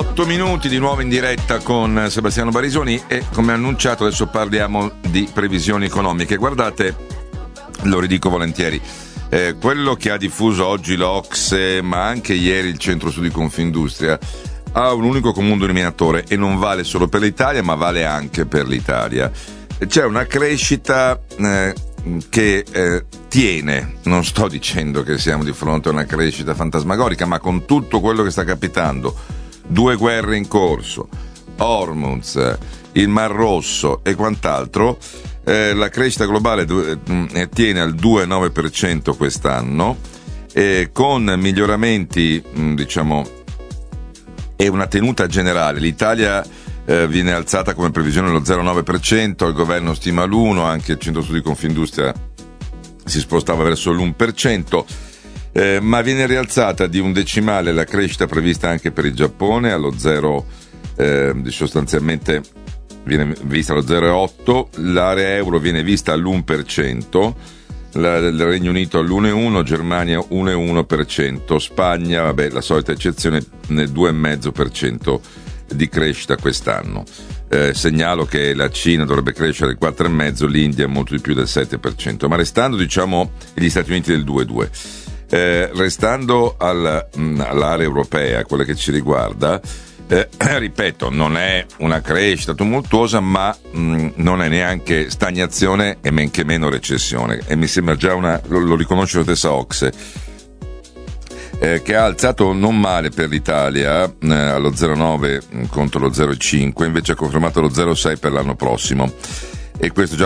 8 minuti di nuovo in diretta con Sebastiano Barisoni e, come annunciato, adesso parliamo di previsioni economiche. Guardate, lo ridico volentieri, quello che ha diffuso oggi l'Ocse, ma anche ieri il Centro Studi Confindustria, ha un unico comune denominatore e non vale solo per l'Italia, ma vale anche per l'Italia. C'è una crescita che tiene, non sto dicendo che siamo di fronte a una crescita fantasmagorica, ma con tutto quello che sta capitando, 2 guerre in corso, Hormuz, il Mar Rosso e quant'altro, la crescita globale tiene al 2,9% quest'anno, con miglioramenti, diciamo, e una tenuta generale. L'Italia viene alzata come previsione allo 0,9%, il governo stima l'1%, anche il Centro Studi Confindustria si spostava verso l'1%, ma viene rialzata di un decimale la crescita prevista anche per il Giappone allo 0, sostanzialmente viene vista allo 0,8%, l'area euro viene vista all'1%, il Regno Unito all'1,1%, Germania 1,1%, Spagna, vabbè, la solita eccezione, nel 2,5% di crescita quest'anno. Segnalo che la Cina dovrebbe crescere del 4,5%, l'India molto di più del 7%, ma restando, diciamo, gli Stati Uniti del 2,2%. Restando all'area europea, quella che ci riguarda, ripeto, non è una crescita tumultuosa, ma non è neanche stagnazione e men che meno recessione, e mi sembra già lo riconosce la stessa Ocse, che ha alzato non male per l'Italia allo 0,9 contro lo 0,5, invece ha confermato lo 0,6 per l'anno prossimo, e questo già